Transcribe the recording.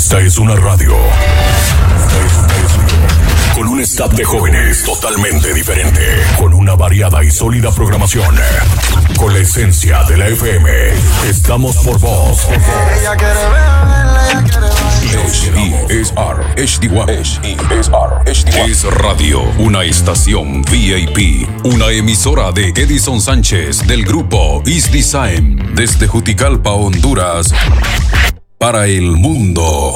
Esta es una radio. Con un staff de jóvenes totalmente diferente. Con una variada y sólida programación. Con la esencia de la FM. Estamos por vos. Es Radio, una estación VIP, una emisora de Edison Sánchez del grupo Is Design, desde Juticalpa, Honduras, para el mundo.